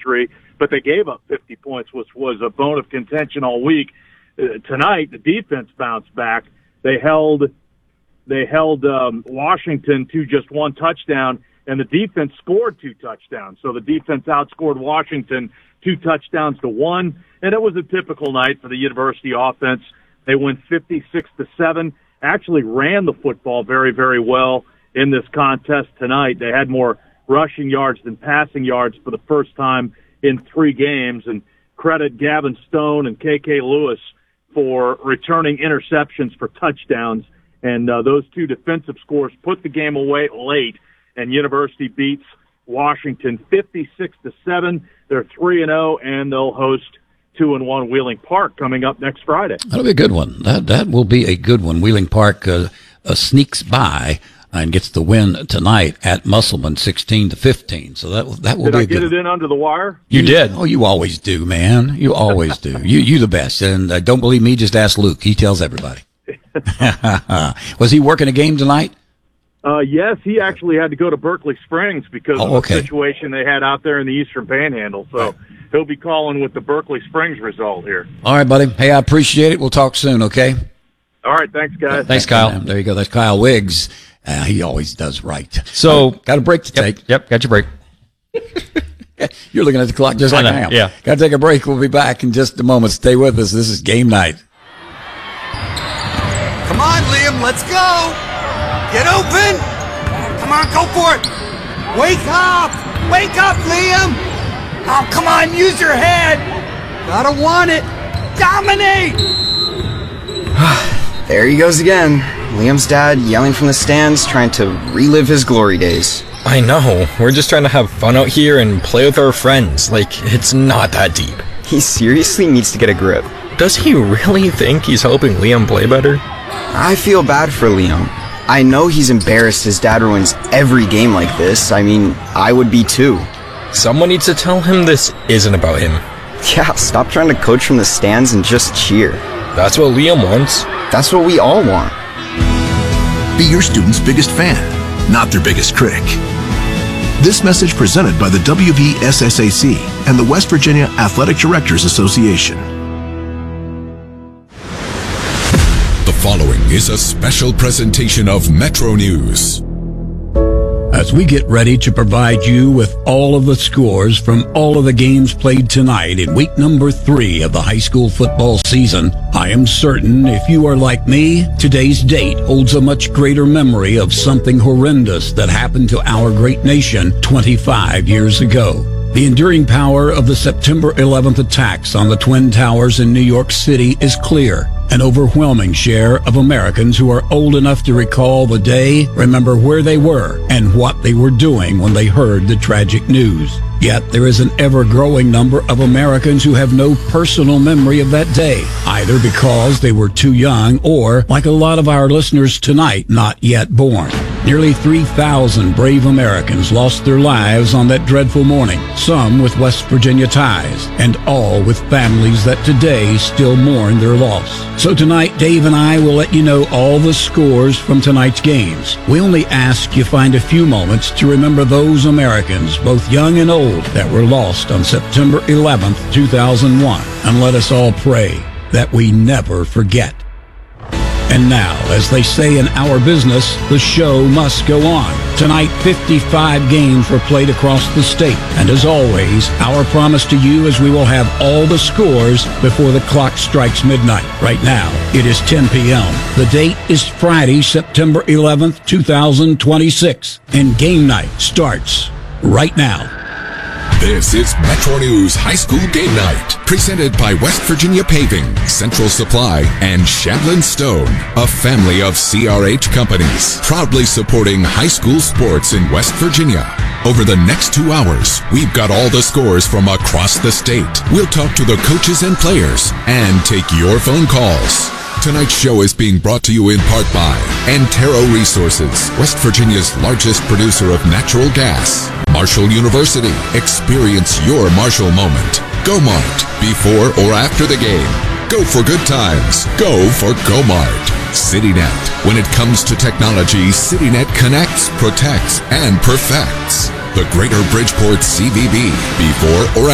century, but they gave up 50 points, which was a bone of contention all week. Tonight, the defense bounced back. They held Washington to just one touchdown, and the defense scored 2 touchdowns. So the defense outscored Washington 2 touchdowns to 1, and it was a typical night for the University offense. They went 56-7, actually ran the football very, very well in this contest tonight. They had more rushing yards than passing yards for the first time in 3 games, and credit Gavin Stone and KK Lewis for returning interceptions for touchdowns. And those 2 defensive scores put the game away late, and University beats Washington 56-7. They're 3-0, and they'll host 2-1 Wheeling Park coming up next Friday. That'll be a good one. That will be a good one. Wheeling Park sneaks by and gets the win tonight at Musselman 16-15. So that will Did be a good one. I get it in under the wire? You did. Oh, you always do, man. You always do. You the best. And don't believe me, just ask Luke. He tells everybody. Was he working a game tonight? Yes, he actually had to go to Berkeley Springs because of the situation they had out there in the Eastern Panhandle. So he'll be calling with the Berkeley Springs result here. All right, buddy. Hey, I appreciate it. We'll talk soon, okay? All right, thanks, guys. Thanks, Kyle. There you go. That's Kyle Wiggs. He always does right. So, got a break to take. Yep, got your break. You're looking at the clock just like I am. Yeah. Got to take a break. We'll be back in just a moment. Stay with us. This is Game Night. Come on, Liam, let's go! Get open! Come on, go for it! Wake up! Wake up, Liam! Oh, come on, use your head! Gotta want it! Dominate! There he goes again. Liam's dad yelling from the stands, trying to relive his glory days. I know. We're just trying to have fun out here and play with our friends. Like, it's not that deep. He seriously needs to get a grip. Does he really think he's helping Liam play better? I feel bad for Liam. I know he's embarrassed his dad ruins every game like this. I mean, I would be too. Someone needs to tell him this isn't about him. Yeah, stop trying to coach from the stands and just cheer. That's what Liam wants. That's what we all want. Be your student's biggest fan, not their biggest critic. This message presented by the WVSSAC and the West Virginia Athletic Directors Association. The following is a special presentation of Metro News. As we get ready to provide you with all of the scores from all of the games played tonight in week number 3 of the high school football season, I am certain if you are like me, today's date holds a much greater memory of something horrendous that happened to our great nation 25 years ago. The enduring power of the September 11th attacks on the Twin Towers in New York City is clear. An overwhelming share of Americans who are old enough to recall the day remember where they were and what they were doing when they heard the tragic news. Yet there is an ever-growing number of Americans who have no personal memory of that day, either because they were too young or, like a lot of our listeners tonight, not yet born. Nearly 3,000 brave Americans lost their lives on that dreadful morning, some with West Virginia ties, and all with families that today still mourn their loss. So tonight, Dave and I will let you know all the scores from tonight's games. We only ask you find a few moments to remember those Americans, both young and old, that were lost on September 11th, 2001. And let us all pray that we never forget. And now, as they say in our business, the show must go on. Tonight, 55 games were played across the state. And as always, our promise to you is we will have all the scores before the clock strikes midnight. Right now, it is 10 p.m. The date is Friday, September 11th, 2026. And game night starts right now. This is Metro News High School Game Night, presented by West Virginia Paving, Central Supply, and Shadland Stone, a family of CRH companies, proudly supporting high school sports in West Virginia. Over the next 2 hours, we've got all the scores from across the state. We'll talk to the coaches and players and take your phone calls. Tonight's show is being brought to you in part by Antero Resources, West Virginia's largest producer of natural gas. Marshall University. Experience your Marshall moment. GoMart. Before or after the game. Go for good times. Go for GoMart. CityNet. When it comes to technology, CityNet connects, protects, and perfects. The Greater Bridgeport CVB. Before or